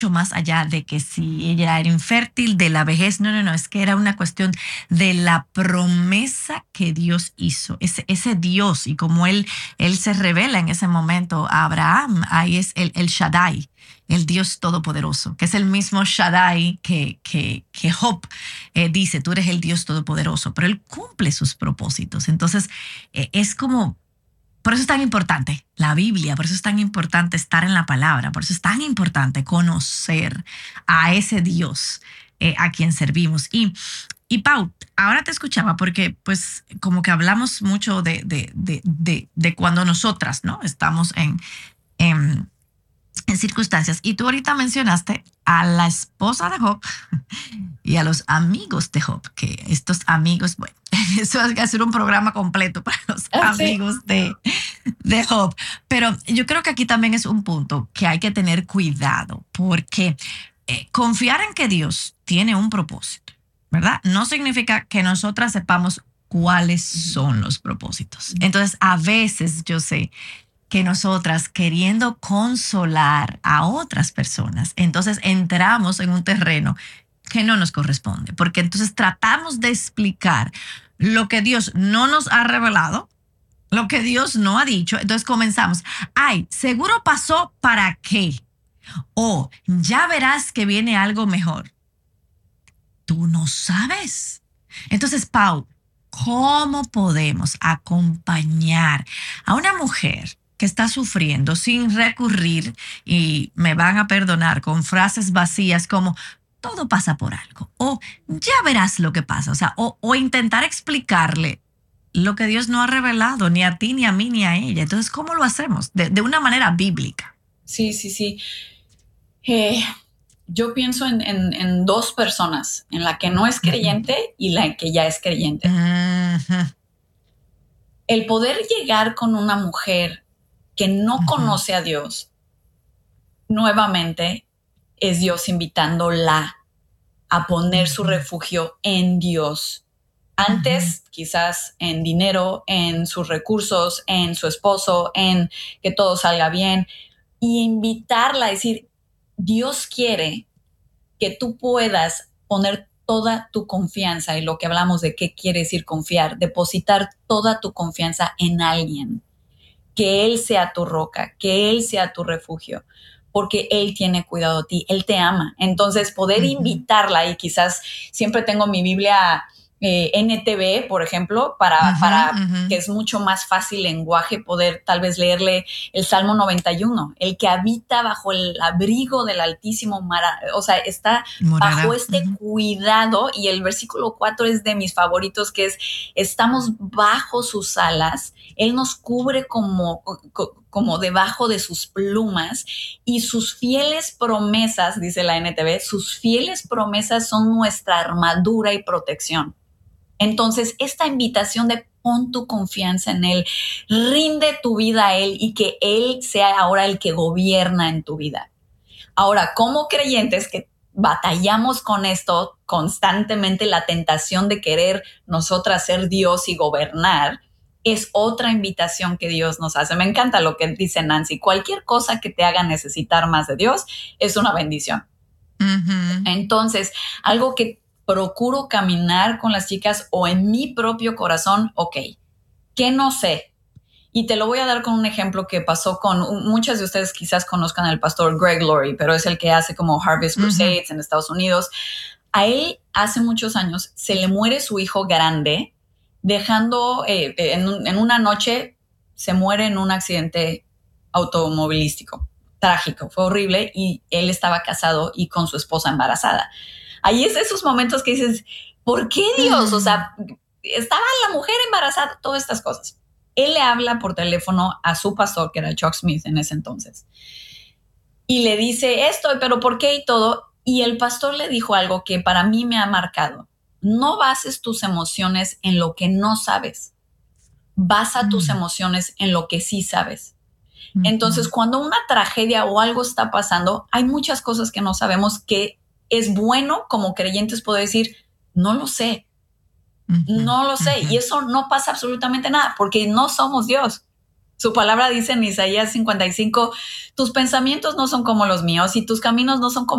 más allá de que si ella era infértil, de la vejez, no, es que era una cuestión de la promesa que Dios hizo, ese Dios, y como él se revela en ese momento a Abraham, ahí es el Shaddai, el Dios todopoderoso, que es el mismo Shaddai que Job dice, tú eres el Dios todopoderoso, pero él cumple sus propósitos. Entonces, es como, por eso es tan importante la Biblia, por eso es tan importante estar en la palabra, por eso es tan importante conocer a ese Dios a quien servimos. Y Pau, ahora te escuchaba porque pues como que hablamos mucho de cuando nosotras, ¿no? Estamos en circunstancias. Y tú ahorita mencionaste a la esposa de Job y a los amigos de Job, que estos amigos, bueno, eso es hacer un programa completo para los amigos de Job. Pero yo creo que aquí también es un punto que hay que tener cuidado, porque confiar en que Dios tiene un propósito, ¿verdad? No significa que nosotras sepamos cuáles son los propósitos. Entonces, a veces yo sé que nosotras, queriendo consolar a otras personas, entonces entramos en un terreno que no nos corresponde, porque entonces tratamos de explicar lo que Dios no nos ha revelado, lo que Dios no ha dicho. Entonces comenzamos, ay, seguro pasó para qué, o ya verás que viene algo mejor. Tú no sabes. Entonces, Pau, ¿cómo podemos acompañar a una mujer que está sufriendo sin recurrir, y me van a perdonar, con frases vacías como todo pasa por algo, o ya verás lo que pasa, o sea, o intentar explicarle lo que Dios no ha revelado ni a ti, ni a mí, ni a ella? Entonces, ¿cómo lo hacemos? De una manera bíblica. Sí. Yo pienso en dos personas, en la que no es creyente y la que ya es creyente. El poder llegar con una mujer que no conoce a Dios, nuevamente es Dios invitándola a poner su refugio en Dios. Antes, quizás en dinero, en sus recursos, en su esposo, en que todo salga bien, y invitarla a decir, Dios quiere que tú puedas poner toda tu confianza, y lo que hablamos de qué quiere decir confiar, depositar toda tu confianza en alguien, que Él sea tu roca, que Él sea tu refugio, porque Él tiene cuidado de ti, Él te ama. Entonces, poder invitarla, y quizás siempre tengo mi Biblia NTV, por ejemplo, para que es mucho más fácil lenguaje, poder tal vez leerle el Salmo 91, el que habita bajo el abrigo del Altísimo, o sea, está bajo este cuidado. Y el versículo 4 es de mis favoritos, que es, estamos bajo sus alas, Él nos cubre como debajo de sus plumas, y sus fieles promesas, dice la NTV, sus fieles promesas son nuestra armadura y protección. Entonces, esta invitación de pon tu confianza en Él, rinde tu vida a Él, y que Él sea ahora el que gobierna en tu vida. Ahora, como creyentes que batallamos con esto constantemente, la tentación de querer nosotras ser Dios y gobernar, es otra invitación que Dios nos hace. Me encanta lo que dice Nancy: cualquier cosa que te haga necesitar más de Dios es una bendición. Entonces, algo que procuro caminar con las chicas, o en mi propio corazón, ok, ¿qué no sé? Y te lo voy a dar con un ejemplo que pasó con, muchas de ustedes quizás conozcan al pastor Greg Laurie, pero es el que hace como Harvest Crusades en Estados Unidos. A él hace muchos años se le muere su hijo grande, dejando, en una noche se muere en un accidente automovilístico. Trágico, fue horrible, y él estaba casado y con su esposa embarazada. Ahí es de esos momentos que dices, ¿por qué Dios? O sea, estaba la mujer embarazada, todas estas cosas. Él le habla por teléfono a su pastor, que era Chuck Smith en ese entonces, y le dice esto, pero ¿por qué? Y todo. Y el pastor le dijo algo que para mí me ha marcado: no bases tus emociones en lo que no sabes, basa tus emociones en lo que sí sabes. Entonces, cuando una tragedia o algo está pasando, hay muchas cosas que no sabemos, que es bueno como creyentes poder decir, no lo sé, no lo sé. Y eso no pasa absolutamente nada, porque no somos Dios. Su palabra dice en Isaías 55, tus pensamientos no son como los míos, y tus caminos no son como